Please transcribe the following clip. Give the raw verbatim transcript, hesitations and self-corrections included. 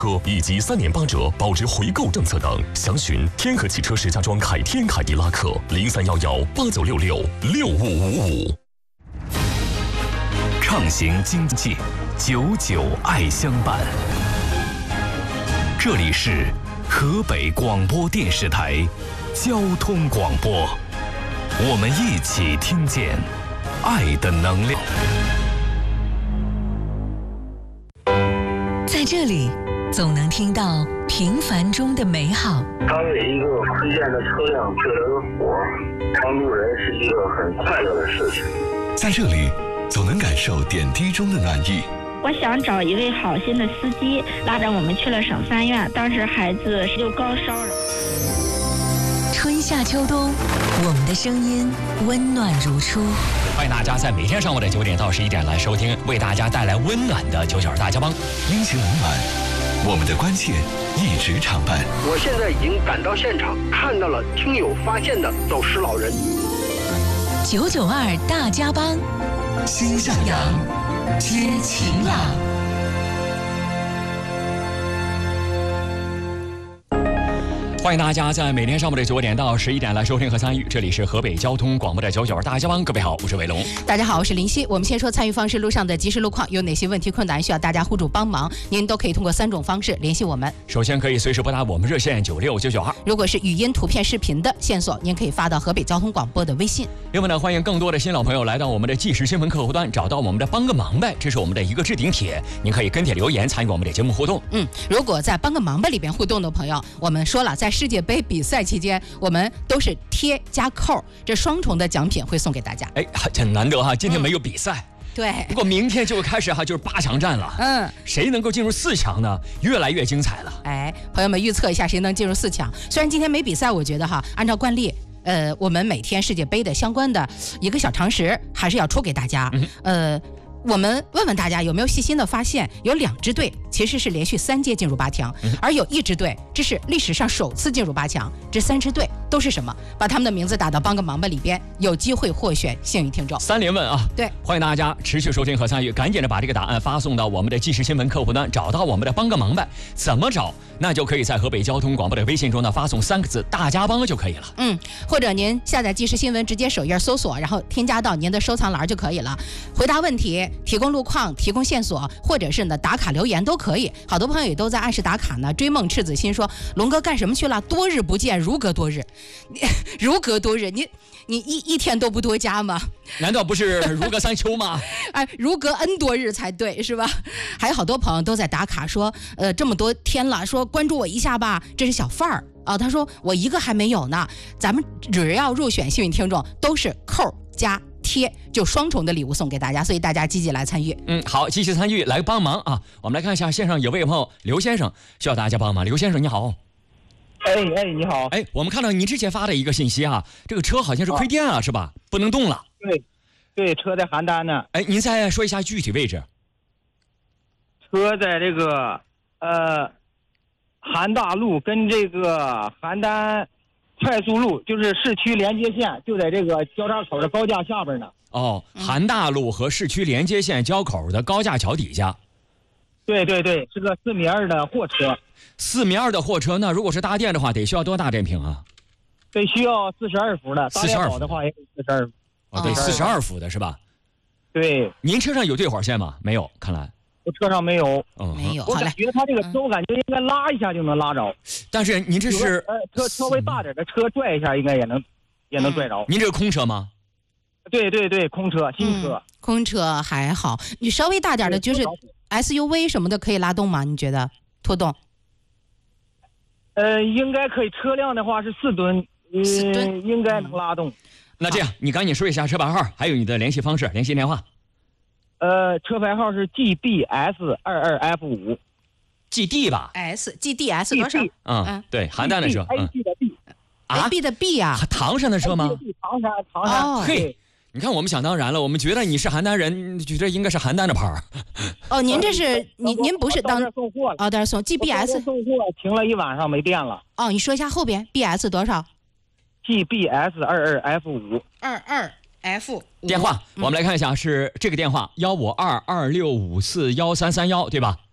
车以及三年八折保值回购政策等，详询天河汽车石家庄凯天凯迪拉克零三幺幺八九六六六五五五。 畅行经济，久久爱相伴。这里是河北广播电视台交通广播，我们一起听见爱的能量。 在这里总能听到平凡中的美好。 当为一个福建的车辆救了个火，帮助人是一个很快乐的事情。 在这里总能感受点滴中的暖意。 我想找一位好心的司机，拉着我们去了省三院，当时孩子又高烧了。 春夏秋冬，我们的声音温暖如初。 欢迎大家在每天上午的九点到十一点来收听，为大家带来温暖的九九大家帮， 温情冷暖，我们的关切一直常伴。 我现在已经赶到现场，看到了听友发现的走失老人。 九九二大家帮， 心向阳， 知晴朗。 欢迎大家在每天上午的九点到十一点来收听和参与，这里是河北交通广播的九九二大家帮，各位好，我是伟龙。 大家好，我是林夕。我们先说参与方式，路上的即时路况有哪些问题困难需要大家互助帮忙，您都可以通过三种方式联系我们。 首先可以随时拨打我们热线九六九九二， 如果是语音、图片、视频的线索，您可以发到河北交通广播的微信。 另外呢，欢迎更多的新老朋友来到我们的即时新闻客户端，找到我们的帮个忙呗，这是我们的一个置顶帖，您可以跟帖留言参与我们的节目互动。 嗯，如果在帮个忙呗里边互动的朋友，我们说了，在世界杯比赛期间，我们都是贴加扣，这双重的奖品会送给大家。 哎，很难得哈，今天没有比赛。 嗯，对， 不过明天就开始哈，就是八强战了。 嗯， 谁能够进入四强呢？越来越精彩了。 哎，朋友们预测一下谁能进入四强？虽然今天没比赛，我觉得哈，按照惯例，呃，我们每天世界杯的相关的一个小常识还是要出给大家。嗯、呃。我们问问大家有没有细心的发现，有两支队其实是连续三届进入八强，而有一支队这是历史上首次进入八强。这三支队都是什么？把他们的名字打到帮个忙吧里边，有机会获选幸运听众。 三连问啊！ 对， 欢迎大家持续收听和参与，赶紧的把这个答案发送到我们的即时新闻客户端，找到我们的帮个忙呗。怎么找？那就可以在河北交通广播的微信中呢发送三个字“大家帮”就可以了。 嗯，或者您下载即时新闻，直接首页搜索，然后添加到您的收藏栏就可以了。回答问题、提供路况、提供线索，或者是呢打卡留言都可以。好多朋友也都在按时打卡呢。追梦赤子心说：“龙哥干什么去了？多日不见，如隔多日。如隔多日，你你一一天都不多加吗？ 难道不是如隔三秋吗？ 哎，如隔 N 多日才对，是吧？还有好多朋友都在打卡说，呃，这么多天了，说关注我一下吧。这是小范儿啊，他说我一个还没有呢。咱们只要入选幸运听众，都是扣加贴，就双重的礼物送给大家，所以大家积极来参与。 嗯，好，积极参与，来帮忙啊！我们来看一下线上有位朋友刘先生需要大家帮忙。刘先生你好。 哎哎，你好！ 哎，我们看到您之前发的一个信息啊，这个车好像是亏电了，啊、是吧？不能动了。 对，对，车在邯郸呢。 哎，您再说一下具体位置。 车在这个呃邯大路跟这个邯郸快速路，就是市区连接线，就在这个交叉口的高架下边呢。 哦，邯大路和市区连接线交口的高架桥底下。 对对对，是个四米二的货车。 四米二的货车，那如果是搭电的话，得需要多大电瓶啊？ 得需要四十二伏的， 四十二伏的话也得四十二伏。 哦，对，四十二伏的是吧？ 对。 您车上有对火线吗？没有，看来。 我车上没有。 嗯， 没有。 我感觉它这个车，我感觉应该拉一下就能拉着。 但是您这是呃车稍微大点的车拽一下，应该也能也能拽着。 您这是空车吗？ 对对对，空车，新车。 嗯、空车还好，你稍微大点的就是 S U V 什么的可以拉动吗？你觉得拖动？ 呃，应该可以。车辆的话是四吨，呃， 四吨应该能拉动。嗯、 那这样，你赶紧说一下车牌号，还有你的联系方式、联系电话。 呃，车牌号是 G B S 二二 F 五 ，G D 吧 ？S G D S 多少？ 嗯嗯，对，邯郸的车。 嗯 ，A B 的 B 啊 ，B 的 B 啊， 唐山的车吗？ 唐山，唐山。 哦， 嘿。你看，我们想当然了，我们觉得你是邯郸人，觉得应该是邯郸的牌儿。 哦，您这是您您不是当送货了？ 哦，到这送 G B S 送货，停了一晚上没电了。 哦，你说一下后边 B S 多少 ？G B S 二二 F 五二二 F 电话，我们来看一下，是这个电话幺五二二六五四幺三三幺，对吧？